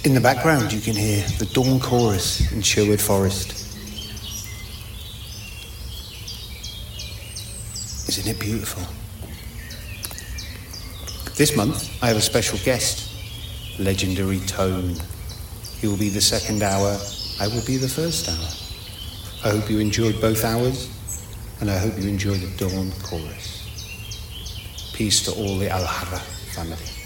In the background you can hear the Dawn Chorus in Sherwood Forest. Isn't it beautiful? This month I have a special guest, Legendary Tone. He will be the second hour, I will be the first hour. I hope you enjoyed both hours, and I hope you enjoy the Dawn Chorus. Peace to all the Al-Harra family.